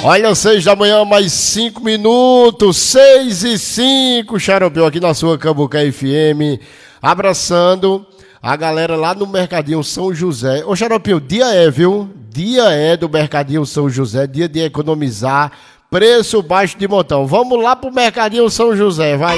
Olha, 6 da manhã, mais 5 minutos, 6:05, Xaropeu, aqui na sua Cambucá FM, abraçando a galera lá no Mercadinho São José. Ô, Xaropeu, dia é, viu? Dia é do Mercadinho São José, dia de economizar, preço baixo de montão. Vamos lá pro Mercadinho São José, vai!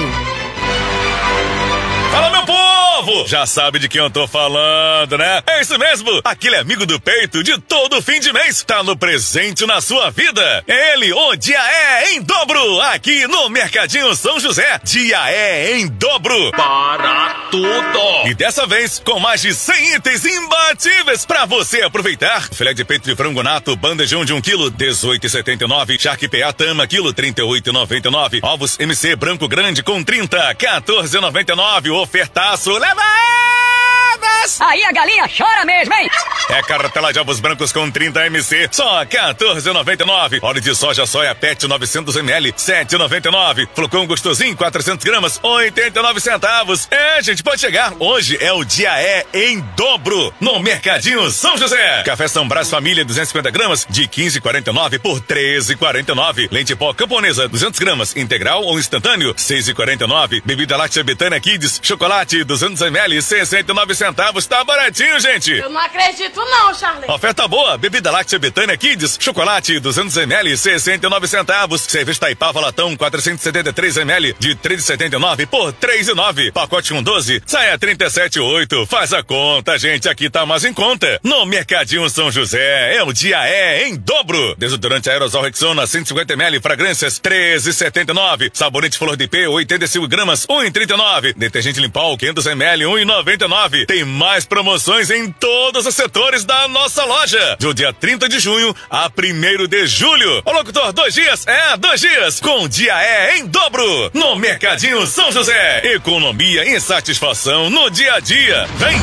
Fala, meu povo! Já sabe de quem eu tô falando, né? É isso mesmo! Aquele amigo do peito de todo fim de mês tá no presente na sua vida. É ele, o Dia É em Dobro, aqui no Mercadinho São José. Dia É em Dobro. Para tudo! E dessa vez, com mais de 100 itens imbatíveis pra você aproveitar. Filé de peito de frango nato, bandejão de 1 kg, 18,79. Charque PA Tama, quilo, 38,99. Ovos MC branco grande com 30, 14,99. Ofertaço, levadas! Aí a galinha chora mesmo, hein? É cartela de ovos brancos com 30 MC, só 14,99. Óleo de soja PET 900 ml, 7,99. Flocão gostosinho, 400 gramas, 89 centavos. É, gente, pode chegar. Hoje é o Dia É em Dobro, no Mercadinho São José. Café São Brás Família, 250 gramas, de 15,49 por 13,49. Lente pó camponesa, 200 gramas, integral ou instantâneo, 6,49. Bebida láctea Betânia Kids, chocolate, 200 ml, 69 centavos. Tá baratinho, gente. Eu não acredito não, Charlie. Oferta boa. Bebida láctea Betânia Kids, chocolate, 200 ml, 69 centavos. Cerveja Taipava Latão, 473 ml, de 3,79 por 3,9. Pacote 1,12, sai a 37,8. Faz a conta, gente. Aqui tá mais em conta. No Mercadinho São José, é o Dia É em Dobro. Desodorante Aerosol Rexona, 150 ml, fragrâncias, 13,79. Sabonete Flor de P, 85 gramas, 1,39. Detergente Limpol, 500 ml, 1,99. Tem mais promoções em todos os setores da nossa loja. Do dia 30 de junho a 1º de julho. Ô, locutor, 2 dias? É, 2 dias. Com Dia É em Dobro. No Mercadinho São José. Economia e satisfação no dia a dia. Vem!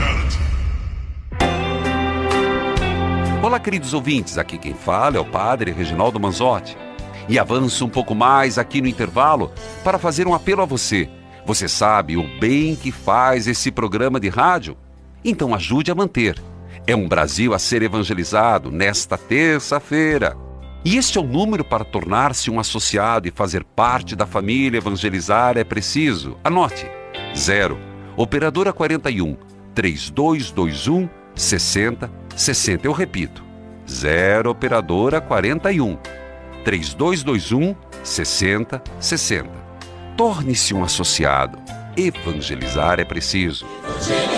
Olá, queridos ouvintes. Aqui quem fala é o Padre Reginaldo Manzotti. E avanço um pouco mais aqui no intervalo para fazer um apelo a você. Você sabe o bem que faz esse programa de rádio? Então ajude a manter. É um Brasil a ser evangelizado nesta terça-feira. E este é o número para tornar-se um associado e fazer parte da família Evangelizar é Preciso. Anote: 0, operadora 41, 3221 6060. Eu repito: 0, operadora 41, 3221 6060. Torne-se um associado. Evangelizar é preciso.